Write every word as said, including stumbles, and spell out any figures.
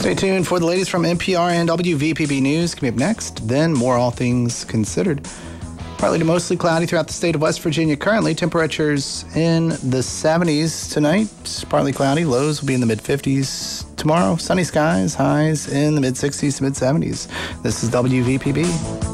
Stay tuned for the latest from N P R and W V P B News. Coming up next, then more All Things Considered. Partly to mostly cloudy throughout the state of West Virginia currently. Temperatures in the seventies tonight. Partly cloudy. Lows will be in the mid-fifties. Tomorrow, sunny skies. Highs in the mid-sixties to mid-seventies. This is W V P B.